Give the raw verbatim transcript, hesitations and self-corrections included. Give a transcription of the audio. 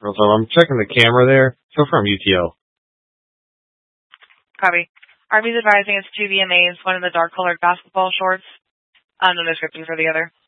So I'm checking the camera there. So from U T L. Copy. Army's advising it's two V M As, one in the dark colored basketball shorts. Um, no description for the other.